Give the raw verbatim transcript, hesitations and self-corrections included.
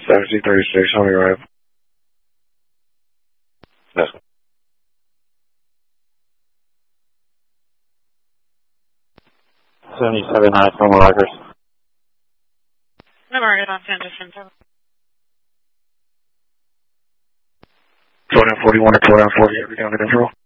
seventy thirty-six, on your right. Yes. seventy-seven nine, formal records. No, Margaret on San Jacinto. Jordan forty-one or Jordan forty, everything under control.